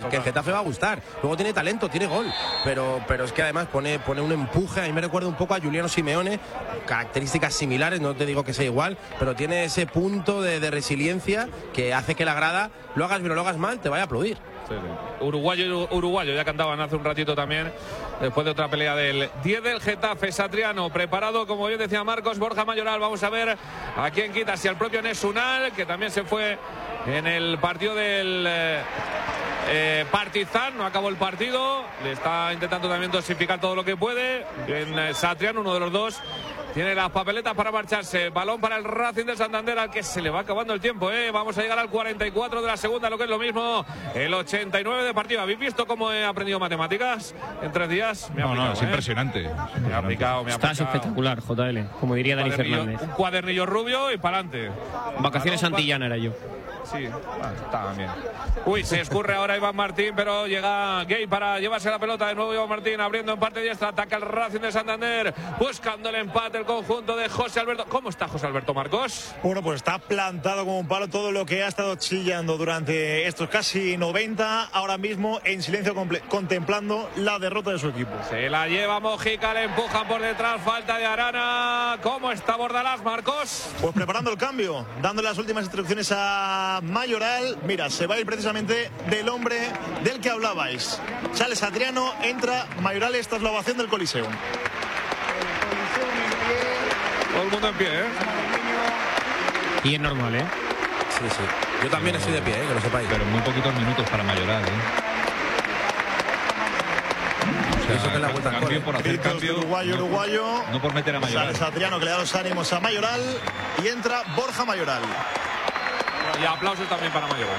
que el Getafe va a gustar. Luego tiene talento, tiene gol, pero es que además pone un empuje. A mí me recuerda un poco a Giuliano Simeone, características similares, no te digo que sea igual, pero tiene ese punto de resiliencia que hace que la grada, lo hagas bien o lo hagas mal, te vaya a aplaudir. Sí, sí. Uruguayo, ya cantaban hace un ratito también, después de otra pelea del 10 del Getafe. Satriano preparado, como bien decía Marcos. Borja Mayoral, vamos a ver a quién quita, si al propio Nesunal, que también se fue en el partido del Partizan, no acabó el partido, le está intentando también dosificar todo lo que puede. En Satriano, uno de los dos, tiene las papeletas para marcharse. Balón para el Racing de Santander, al que se le va acabando el tiempo, Vamos a llegar al 44 de la segunda, lo que es lo mismo, el 89 de partido. ¿Habéis visto cómo he aprendido matemáticas en 3 días? No, es impresionante. Me ha aplicado. Estás espectacular, JL, como diría Dani Fernández. Un cuadernillo rubio y para adelante. Vacaciones Santillana era yo. Sí, está bien. Uy, se escurre ahora Iván Martín, pero llega Gay para llevarse la pelota de nuevo. Iván Martín abriendo en parte diestra, ataca el Racing de Santander, buscando el empate el conjunto de José Alberto. ¿Cómo está José Alberto, Marcos? Bueno, pues está plantado como un palo, todo lo que ha estado chillando durante estos casi 90, ahora mismo en silencio contemplando la derrota de su equipo. Se la lleva Mojica, le empujan por detrás, falta de Arana. ¿Cómo está Bordalás, Marcos? Pues preparando el cambio, dando las últimas instrucciones a Mayoral. Mira, se va a ir precisamente del hombre del que hablabais. Sale Satriano, entra Mayoral. Esta es la ovación del Coliseum. Todo el mundo en pie, Y es normal, Sí, sí. Yo también estoy de pie, que lo sepáis. Pero muy poquitos minutos para Mayoral, O sea, eso que es la vuelta al cole. por hacer cambio, Uruguayo. no por meter a Mayoral. Sale Satriano, que le da los ánimos a Mayoral, y entra Borja Mayoral. Y aplausos también para Mayoral,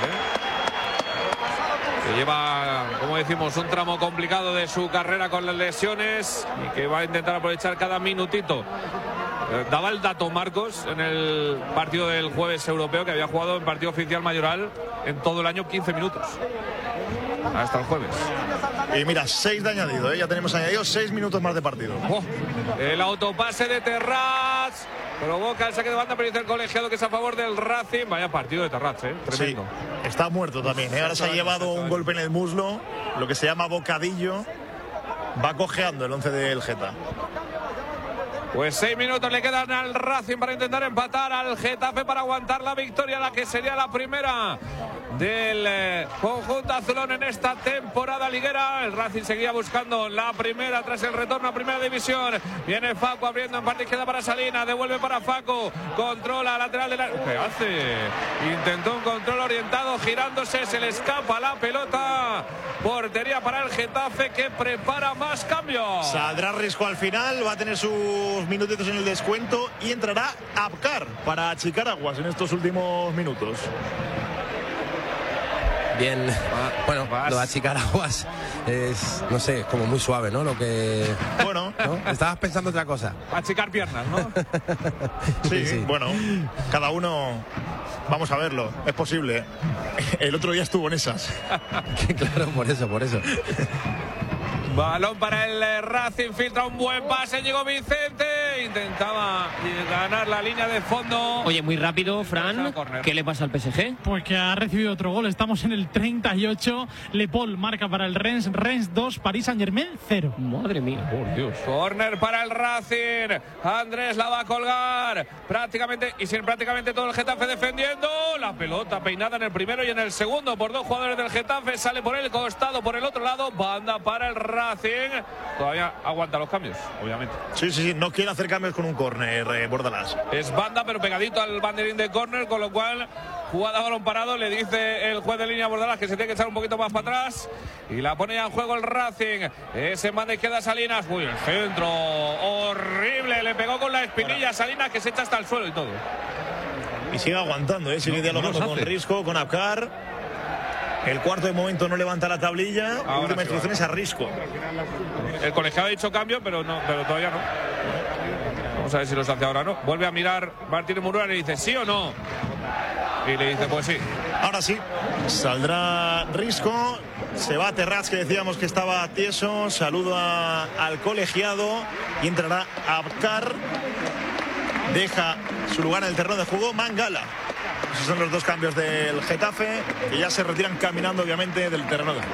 que lleva, como decimos, un tramo complicado de su carrera con las lesiones y que va a intentar aprovechar cada minutito. Daba el dato Marcos en el partido del jueves europeo, que había jugado en partido oficial Mayoral en todo el año 15 minutos hasta el jueves. Y mira, 6 de añadido, ya tenemos añadido 6 minutos más de partido. El autopase de Terrats provoca el saque de banda, pero dice el colegiado que es a favor del Racing. Vaya partido de Terrats, tremendo. Sí, está muerto también, ahora se ha llevado un golpe en el muslo, lo que se llama bocadillo. Va cojeando el 11 del Geta. Pues 6 minutos le quedan al Racing para intentar empatar, al Getafe para aguantar la victoria, la que sería la primera del conjunto azulón en esta temporada liguera. El Racing seguía buscando la primera tras el retorno a primera división. Viene Facu abriendo en parte izquierda para Salinas, devuelve para Facu, controla lateral de la... ¿Qué hace? Intentó un control orientado, girándose, se le escapa la pelota. Portería para el Getafe, que prepara más cambios. Saldrá Risco al final, va a tener sus minutitos en el descuento y entrará Abkar para achicar aguas en estos últimos minutos. Bien, bueno, lo de achicar aguas es, no sé, como muy suave, ¿no? Lo que... Bueno. ¿no? Estabas pensando otra cosa. Achicar piernas, ¿no? Sí, bueno, cada uno... Vamos a verlo, es posible. El otro día estuvo en esas. Claro, por eso. Balón para el Racing, filtra un buen pase, llegó Vicente, intentaba ganar la línea de fondo. Oye, muy rápido, Fran, ¿qué le pasa al PSG? Pues que ha recibido otro gol, estamos en el 38, Le Paul marca para el Rennes 2, Paris Saint-Germain 0. Madre mía, por Dios. Corner para el Racing, Andrés la va a colgar, prácticamente todo el Getafe defendiendo, la pelota peinada en el primero y en el segundo por 2 jugadores del Getafe, sale por el costado, por el otro lado, banda para el Racing. Todavía aguanta los cambios, obviamente. Sí, no quiere hacer cambios con un córner, Bordalás. Es banda, pero pegadito al banderín de córner, con lo cual, jugada a balón parado, le dice el juez de línea Bordalás que se tiene que echar un poquito más para atrás y la pone ya en juego el Racing. Ese banda izquierda Salinas, uy, el centro horrible, le pegó con la espinilla a Salinas, que se echa hasta el suelo y todo. Y sigue aguantando, sigue dialogando con Risco, con Abkar. El cuarto de momento no levanta la tablilla. Ahora última instrucción es a Risco. El colegiado ha dicho cambio, pero todavía no. Vamos a ver si los hace ahora o no. Vuelve a mirar Martínez Murúa y le dice ¿sí o no? Y le dice pues sí. Ahora sí. Saldrá Risco. Se va Terrats, que decíamos que estaba tieso. Saluda al colegiado. Y entrará Abkar. Deja su lugar en el terreno de juego Mangala. Esos son los 2 cambios del Getafe, que ya se retiran caminando, obviamente, del terreno de juego.